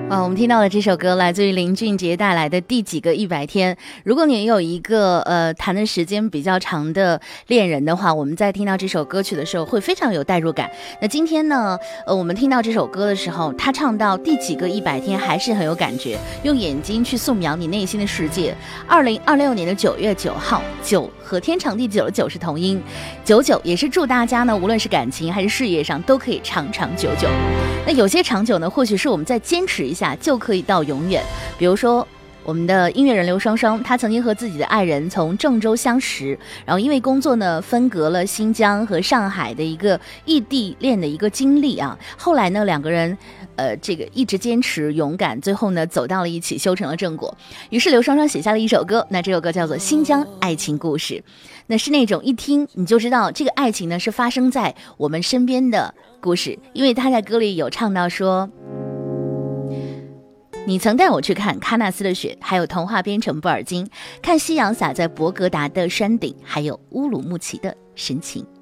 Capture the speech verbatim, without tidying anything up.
啊，我们听到的这首歌来自于林俊杰带来的《第几个一百天》。如果你有一个呃谈的时间比较长的恋人的话，我们在听到这首歌曲的时候会非常有代入感。那今天呢，呃，我们听到这首歌的时候，他唱到第几个一百天还是很有感觉，用眼睛去素描你内心的世界。二零二六年的九月九号，九和天长地久的久是同音，九九也是祝大家呢，无论是感情还是事业上都可以长长久久。那有些长久呢，或许是我们再坚持一下就可以到永远。比如说我们的音乐人刘双双，他曾经和自己的爱人从郑州相识，然后因为工作呢分隔了新疆和上海的一个异地恋的一个经历啊。后来呢两个人呃这个一直坚持勇敢，最后呢走到了一起，修成了正果。于是刘双双写下了一首歌，那这首歌叫做《新疆爱情故事》。那是那种一听你就知道这个爱情呢是发生在我们身边的故事，因为他在歌里有唱到说，你曾带我去看喀纳斯的雪，还有童话边城布尔津，看夕阳洒在博格达的山顶，还有乌鲁木齐的深情。